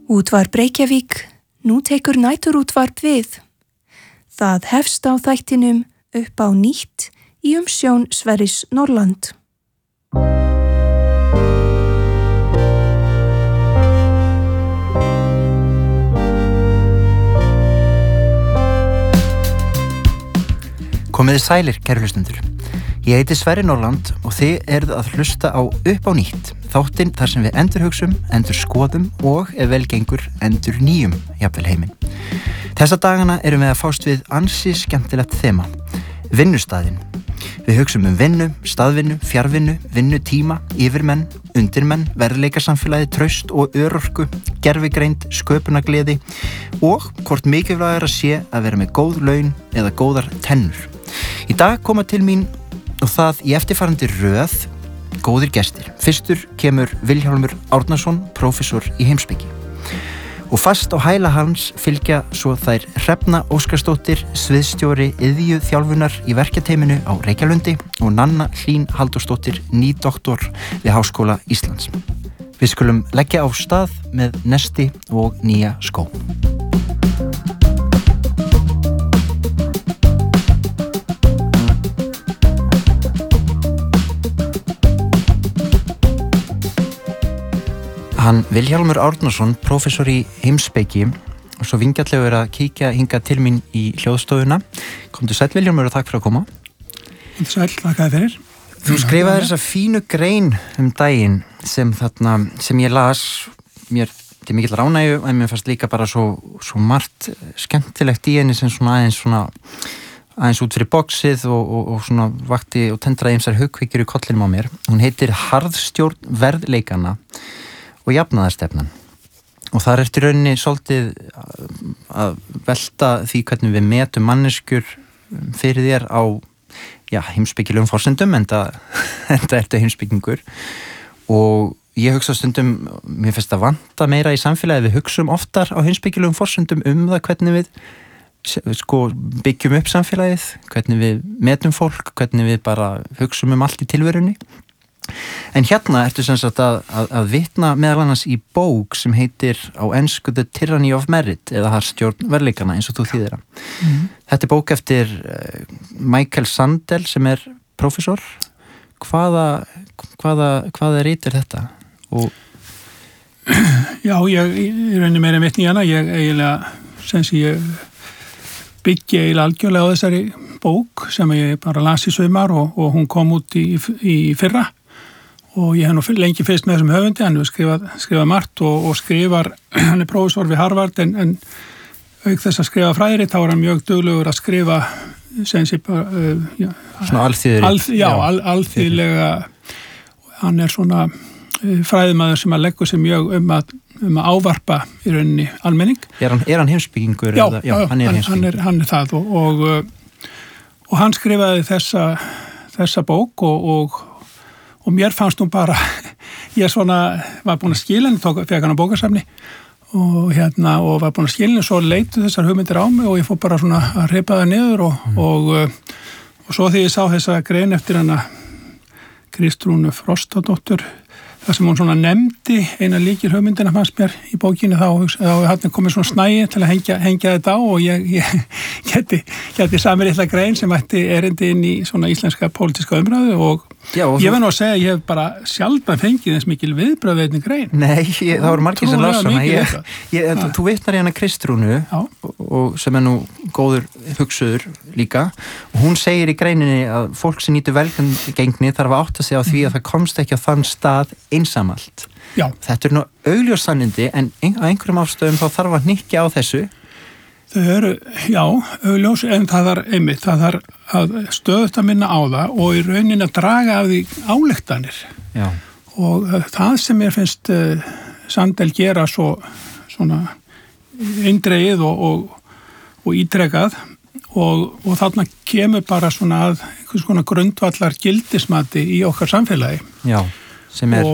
Útvarp Reykjavík, nú tekur næturútvarp við. Það hefst á þættinum Upp á nýtt í umsjón Sverris Norland. Komiði sælir, kæru hlustendur. Ég heiti Sverrir Norland og þið eruð að hlusta á Upp á nýtt, þáttinn þar sem við endurhugsum, endurskoðum og, ef vel gengur, endurnýjum jafnvel heiminn. Þessa dagana erum við að fást við ansi skemmtilegt þema, vinnustaðinn. Við hugsum vinnu, staðvinnu, fjarvinnu, vinnutíma, yfirmenn, undirmenn, verðleikasamfélagi, traust og örorku, gervigreind, sköpunargleði og hvort mikilvægara sé að vera með góð laun eða góðar tennur. Í dag koma til mín og það í eftirfarandi röð góðir gestir. Fyrstur kemur Vilhjálmur Árnason, prófessor í heimspeki. Og fast á hæla hans fylgja svo þær Hrefna Óskarsdóttir, sviðsstjóri iðju þjálfunar í verkjateyminu á Reykjalundi og Nanna Hlín Halldórsdóttir, nýdoktor við Háskóla Íslands. Við skulum leggja á stað með nesti og nýja skó. Hann Vilhjálmur Árnason, prófessor í heimspeki og svo vingjarlegur að kíkja hingað til mín í hljóðstofuna. Komdu sæll Vilhjálmur og takk fyrir að koma. Sæll, þakka þér fyrir. Þú skrifaði þessa fínu grein daginn sem ég las mér til mikill ánægju en mér fannst líka bara svo margt skemmtilegt í henni sem aðeins út fyrir boxið og svona vakti og tendraði ýmsar hugkveikjur í kollinum á mér. Hún heitir Harðstjórn verðleikana og jafnaðarstefnan. Og þar ertu rauninni svolítið að velta því hvernig við metum manneskjur fyrir þér á heimspekilegum forsendum, enda ertu heimspekingur. Og ég hugsa stundum, mér finnst að vanta meira í samfélagi, við hugsum oftar á heimspekilegum forsendum það hvernig við byggjum upp samfélagið, hvernig við metum fólk, hvernig við bara hugsum allt í tilverunni. En hérna ertu sem sagt að vitna meðal annars í bók sem heitir á ensku The Tyranny of Merit eða Harðstjórn verðleikana eins og þú þýðir það. Þetta er bók eftir Michael Sandel sem er prófessor. Hvaða rit er þetta? Og... Já, ég reyni meira vitni í hana. Ég byggi eiginlega algjörlega á þessari bók sem ég bara las í sumar og hún kom út í fyrra. Og ég hef nú lengi fyrst með þessum höfundi, hann hefur skrifað margt og skrifar, hann er prófessor við Harvard en auk þess að skrifa fræðirit, þá er hann mjög duglegur að skrifa svona alþýðurit. Alþýðlega, hann er svona fræðimaður sem að leggur sig mjög um að ávarpa í rauninni almenning. Er hann heimspekingur? Já, hann er heimspekingur. Hann er það og hann skrifaði þessa bók og mér fannst hún bara, ég var búin að skila henni, fekk hann á bókasafni og var búin að skila henni, svo leitu þessar hugmyndir á mig og ég fór bara svona að hripa það niður og svo þegar ég sá þessa grein eftir hana Kristrúnu Frostadóttur, það sem hún svona nefndi eina líkil hugmyndina fannst mér í bókinu þá hann komið svona snæi til að hengja þetta á og ég geti samir eitthvað grein sem ætti erindi inn í svona íslenska pólitíska umræðu og ég verð nú að segja að ég hef bara sjaldan fengið eins mikil viðbröð við einni grein. Nei, það voru margir sem las hana. Þú vitnar í hana Kristrúnu og sem er nú góður hugsuður líka og hún segir í greininni að fólk sem nýtur velgengni þarf að átta sig á því að það komst ekki á þann stað einsamalt. Já. Þetta er nú augljós sannindi en á einhverjum afstöðum þá þarf að hnykkja á þessu. Þau eru, augljós, en það þarf að stöðugt að minna á það og í raunin að draga af því ályktanir. Já. Og það sem mér finnst Sandel gera svona eindregið og ítrekað og þarna kemur bara svona að einhvers konar grundvallar gildismati í okkar samfélagi. Já, sem er...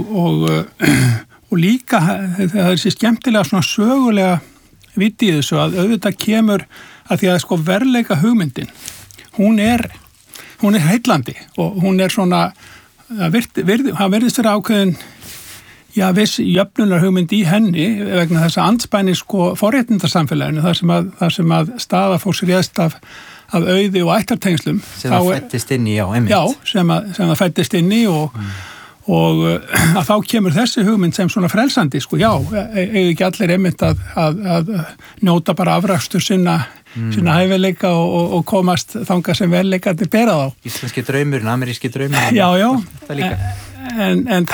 Og líka það er þessi skemmtilega svona sögulega viti í þessu að auðvitað kemur að því að verðleika hugmyndin, hún er heillandi og hún er svona, það virðist vera ákveðin viss jöfnunar hugmynd í henni vegna þess að andspænis sko forréttindarsamfélaginu þar sem að staða fólks réðst af auði og ættartengslum sem það fættist inn í, einmitt. Já, sem það fættist inn í og að þá kemur þessi hugmynd sem svona frelsandi, sko, eiga ekki allir einmitt að njóta bara afrakstur sinna hæfileika og komast þangað sem velleikandi bera þá. Íslenski draumurinn, ameríski draumurinn. Já. Það líka. En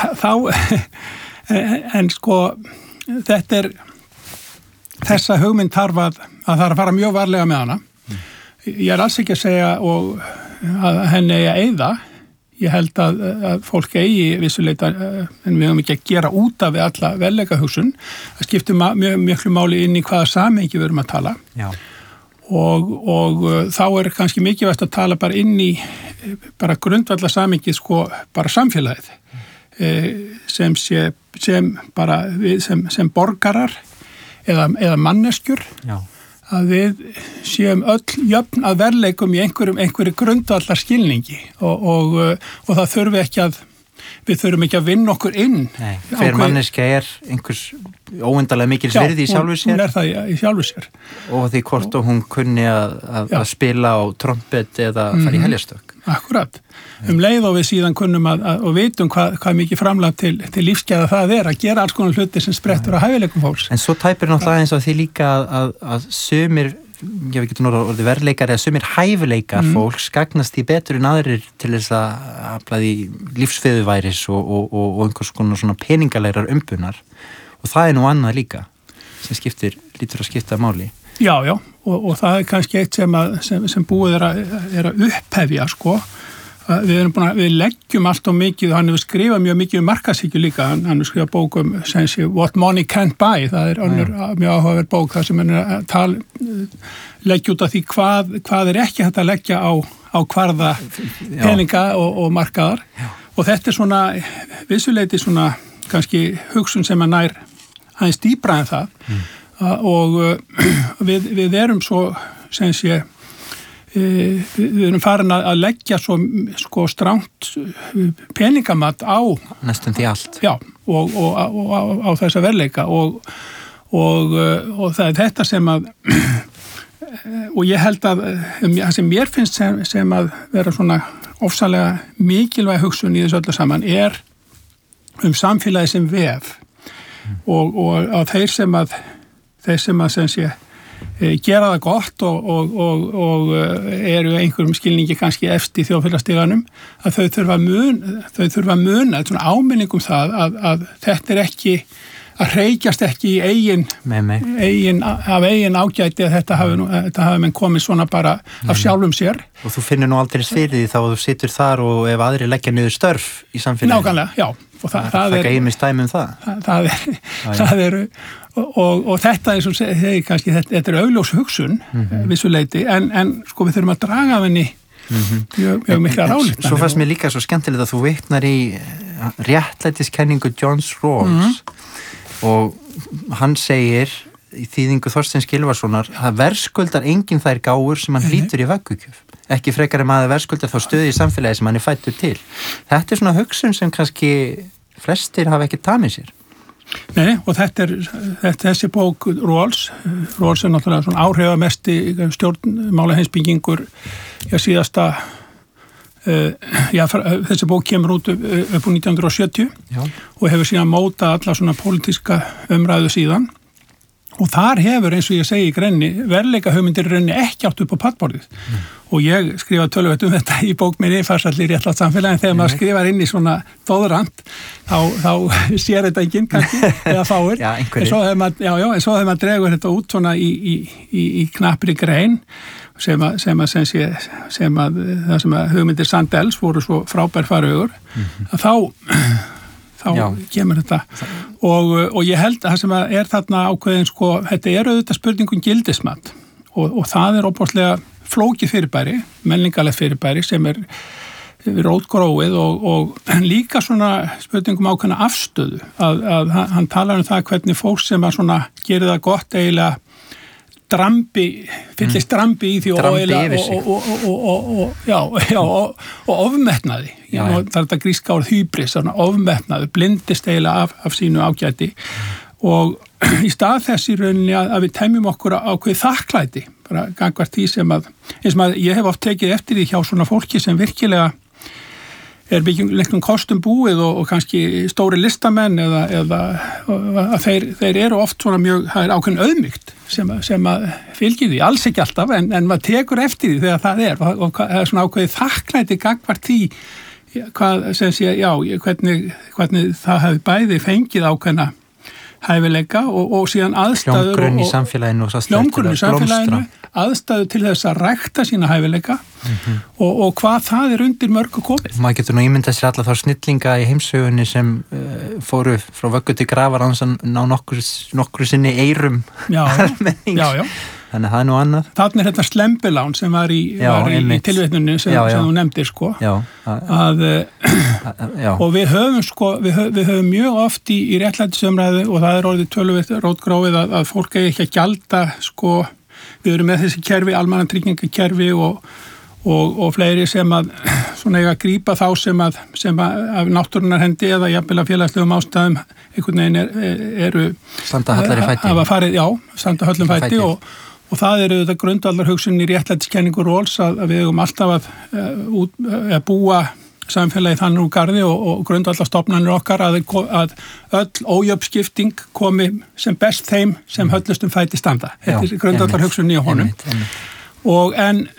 þá, sko, þetta þessa hugmynd þarf að fara mjög varlega með hana. Ég alls ekki að segja að henni eigi að eyða. Ég held að fólk eigi vissuleita, en við höfum ekki að gera út af við alla velleikahugsun. Það skiptir mjög máli inn í hvaða samhengi við erum að tala. Já. Og þá kannski mikilvægt að tala bara inn í bara grundvallar samhengið, sko, bara samfélagið. Sem bara við sem borgarar eða manneskjur. Já. Að við séum öll jöfn að verðleikum í einhverju grundvallar skilningi og það þurfi ekki við þurfum ekki að vinna okkur inn. Nei, hver manneskja einhvers óendalega mikils virði í sjálfu sér. Hún það í sjálfu sér. Og því hvort hún kunni að spila á trompet eða fara í heljarstök. Akkurat. Leið og við síðan kunnum og vitum hvað mikið framlag til lífsgæða það að gera alls konar hluti sem sprettur á hæfileikum fólks. En svo tæpir náttúrulega eins og því líka að sumir, við getum orðið verðleikar eða sumir hæfileikar fólks gagnast því betur en aðrir til þess að afla því lífsfeðuværis og einhvers konar svona peningalegrar umbunar og það nú annað líka sem lítur að skipta máli. Já, og það kannski eitt sem búið að upphefja, sko. Við leggjum allt og mikið, og hann hefur skrifað mjög mikið markaðshyggju líka, hann hefur skrifað bók What Money Can't Buy, það önnur mjög áhugaverð bók þar sem hann leggja út af því hvað ekki hægt að leggja á hvarða peninga og markaðar. Já. Og þetta svona vissuleiti svona kannski hugsun sem nær aðeins dýpra en það. Og við erum svo við erum farin að leggja svo sko strangt peningamatt á næstum því allt. Já, og á þessa verðleika og það þetta sem að og ég held að það sem mér finnst sem að vera svona ofsalega mikilvæg hugsun í þessu öllu saman samfélagi sem vef og að þeir sem að sem sé gera það gott og eru einhverjum skilningi kannski efst í þjóðfélagsstiganum að þau þurfa að muna svona áminningum það að þetta ekki að hreykjast ekki í eigin ágæti að þetta hafi menn komið svona bara af sjálfum sér. Og þú finnur nú aldrei fyrir því þá að þú situr þar og ef aðri leggja niður störf í samfélaginu. Nákvæmlega, já. Og það er einmitt dæmi það. Það eru og þetta eins og segir kannski þetta augljós hugsun vissuleiti en sko við þurfum að draga af henni mjög mikla rálit. Svo fannst mér líka svo skemmtilegt að þú vitnar í réttlætiskenningu John Rawls og hann segir í þýðingu Þorsteins Gylfasonar að verðskuldar enginn þær gáfur sem hann hlýtur í vöggugjöf. Ekki frekar maður verðskuldar þá stöðu í samfélagi sem hann fættur til. Þetta svona hugsun sem kannski flestir hafa ekki tamið sér. Nei, og þessi bók Rawls náttúrulega svona áhrifamesti stjórnmála heimsbyggingur síðasta þessi bók kemur út upp úr 1970 og hefur síðan mótað alla svona pólitíska umræðu síðan og þar hefur eins og ég segi í greinni verðleika hugmyndir rauninni ekki átt upp á pallborðið og ég skrifa töluvert þetta í bók minni Farsælli réttlátt samfélagi en þegar maður skrifar inn í svona þóðrand þá sér þetta enginn kannski eða fáir en svo þegar maður dregur þetta út svona í knappri grein sem að hugmyndir Sandells voru svo frábær faraugur þá kemur þetta og ég held að það sem þarna ákveðin sko, þetta auðvitað spurningum gildismat og það óbáslega flókið fyrirbæri, menningalegt fyrirbæri sem rótgróið og líka svona spurningum ákveðna afstöðu að hann talar það hvernig fólk sem að svona gerir það gott eiginlega fyllist drambi í því og ofmetnaði. Það er þetta gríska orð hybris, ofmetnaði, blindist eiginlega af sínu ágæti og í stað þess í rauninni að við temjum okkur ákveðið þakklæti, bara gangvart því eins og ég hef oft tekið eftir því hjá svona fólki sem virkilega lengt kostum búið og kannski stóri listamenn eða þeir eru oft svona mjög, það er ákveðin auðmýkt sem að fylgir því, alls ekki alltaf en maður tekur eftir því þegar það og það er svona ákveðið þakklæti gangvart því hvað sem sé, hvernig það hefði bæði fengið ákveðna hæfileika og síðan aðstæður hljómgrunn í samfélaginu aðstæður til þess að rækta sína hæfileika og hvað það er undir mörgu komið. Maður getur nú ímyndað sér alla þá snillinga í heimsögunni sem fóru frá vöggu til grafar án ná nokkru sinni eyrum almennings. Þannig það er nú annað. Þannig er þetta slembilán sem var í tilvitnunni sem þú nefndir sko. Og við höfum mjög oft í réttlætisumræðu og það er orðið töluvert rótgrófið að fólk eigi ekki að gjalda sko, við erum með þessi kerfi, almannatryggingakerfi og fleiri sem að svona eiga að grípa þá sem að af náttúrunnar hendi eða jafnvel af félagslegum ástæðum einhvern veginn eru standa hallar í fæti. Hafa farið, standa höllum fæti og það eru þetta grundvallar hugsun í réttlætiskenningu Rawls að við eigum alltaf að búa samfélagi þannig úr garði og grundvallar stofnanir okkar að öll ójöfnskipting komi sem best þeim sem höllustum fæti standa. Þetta er grundvallar hugsun í honum. Og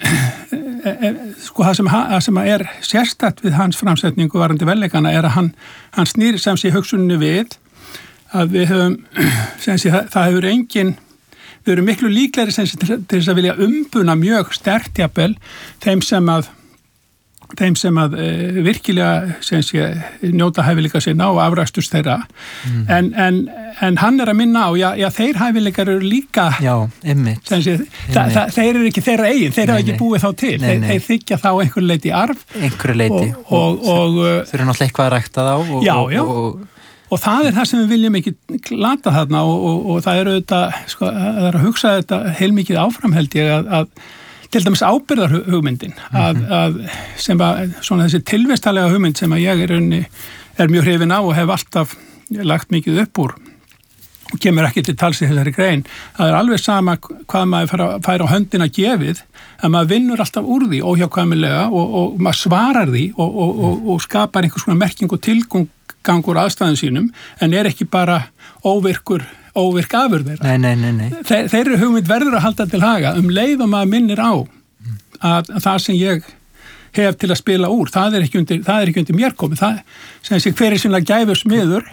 sko það sem er sérstætt við hans framsetningu varandi velleikana er að hann snýr sem sé hugsunni við að við höfum sem sé það hefur engin við erum miklu líklegri sem sé til þess að vilja umbuna mjög sterkt jafnvel þeim sem að virkilega sem sé njóta hæfileika sinna og afræksturs þeirra en hann er að minna á þeir hæfileikar eru líka sem sé þeir eru ekki þeirra eigin, þeir hafa ekki búið þá til þeir þykja þá einhverju leyti í arf og þeir eru náttúrulega eitthvað að rækta þá og það er það sem við viljum ekki glata þarna og það eru þetta sko, það er að hugsa þetta heilmikið áfram held ég að til dæmis ábyrgðarhugmyndin að sem að svona þessi tilvistalega hugmynd sem að ég er mjög hrifin á og hef alltaf lagt mikið upp úr og kemur ekki til tals í þessari grein það er alveg sama hvað maður fær á höndina gefið að maður vinnur alltaf úr því óhjákvæmilega og maður svarar því og skapar einhvers konar merking og tilgangur aðstæðum sínum en er ekki bara óvirk afur þeirra. Nei. Þeirri hugmynd verður að halda til haga leið og maður minnir á að það sem ég hef til að spila úr, það er ekki undir mér komið, það sem sé hver er sínlega gæfur smiður,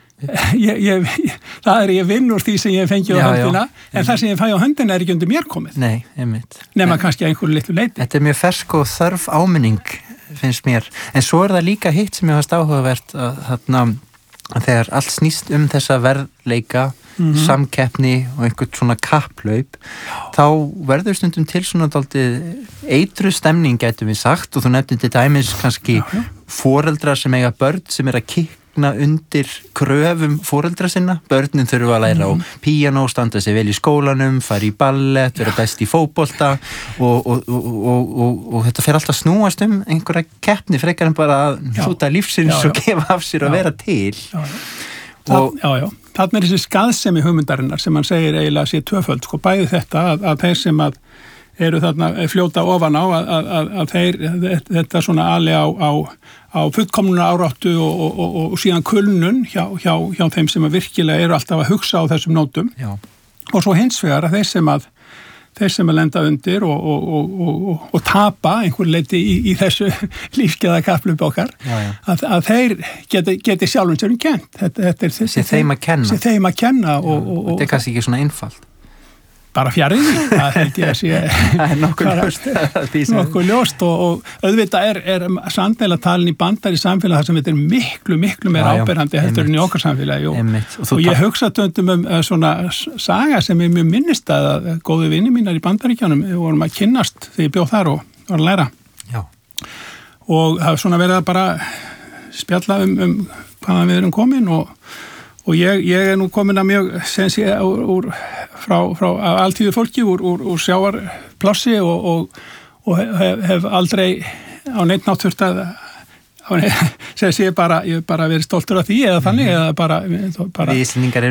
það er ég vinn úr því sem ég fengið á höndina, en það sem ég fæ á höndina er ekki undir mér komið. Nei, einmitt. Nema kannski einhverju litlu leyti. Þetta er mjög fersk og þörf áminning, finnst mér, en svo er það líka hitt sem ég fannst áhugavert að þegar allt snýst þessa verðleika samkeppni og einhvern svona kapplaup þá verður stundum til svona dálítið eitru stemning gætum við sagt og þú nefnir til dæmis kannski foreldrar sem eiga börn sem er að kikna undir kröfum foreldra sinna, börnin þurfa að læra á píanó, standa sig vel í skólanum fara í ballett, vera best í fótbolta og þetta fer alltaf snúast einhverja keppni frekar en bara að hlúta lífsins og gefa af sér að vera til Þarna er þessi skaðsemi hugmyndarinnar sem hann segir eiginlega sé tvöföld, sko bæði þetta að þeir sem að eru þarna fljóta ofan á að þeir þetta svona ali á fullkomnuna áráttu og síðan kulnun hjá þeim sem að virkilega eru alltaf að hugsa á þessum nótum og svo hins vegar að þeir sem að lenda undir og tapa einhver leiti í þessu lífsgæða kapphlaupi okkar að þeir geti sjálfum sér kennt. Þetta er sé þeim að kenna og þetta er kannski ekki svona einfalt. Bara fjarið, það held ég að sé nokkuð ljóst og auðvitað er samdeila talin í bandar í samfélag þar sem þetta er miklu meira áberandi heldur en í okkar samfélagi og ég hugsa stundum svona saga sem ég mjög minnist að góðu vinni mínar í Bandaríkjunum við vorum að kynnast þegar ég bjó þar og var að læra og það svona verið að bara spjalla hvaðan við erum komin og og ég nú komin að mjög sensi frá altíðu fólki úr sjávarplássi og hef aldrei á neitt nátt þurft að ég bara verið stoltur af því eða þannig eða bara Við Íslendingar